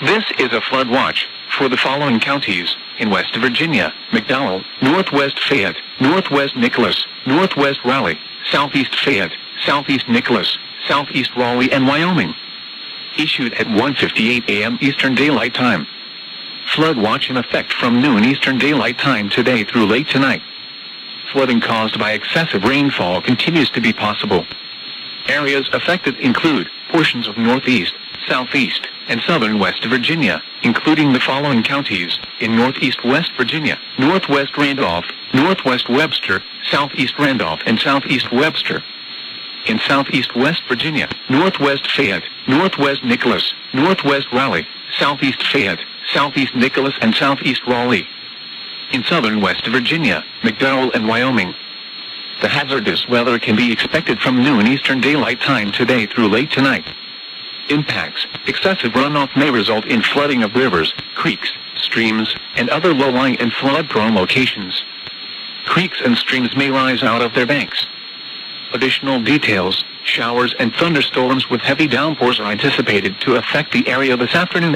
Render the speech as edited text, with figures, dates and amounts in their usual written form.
This is a flood watch for the following counties in West Virginia: McDowell, Northwest Fayette, Northwest Nicholas, Northwest Raleigh, Southeast Fayette, Southeast Nicholas, Southeast Raleigh, and Wyoming. Issued at 1:58 a.m. Eastern Daylight Time. Flood watch in effect from noon Eastern Daylight Time today through late tonight. Flooding caused by excessive rainfall continues to be possible. Areas affected include portions of northeast, southeast, and southern West Virginia, including the following counties in northeast West Virginia: Northwest Randolph, Northwest Webster, Southeast Randolph, and Southeast Webster. In southeast West Virginia: Northwest Fayette, Northwest Nicholas, Northwest Raleigh, Southeast Fayette, Southeast Nicholas, and Southeast Raleigh. In southern West Virginia: McDowell and Wyoming. The hazardous weather can be expected from noon Eastern Daylight Time today through late tonight. Impacts: excessive runoff may result in flooding of rivers, creeks, streams, and other low-lying and flood-prone locations. Creeks and streams may rise out of their banks. Additional details: showers and thunderstorms with heavy downpours are anticipated to affect the area this afternoon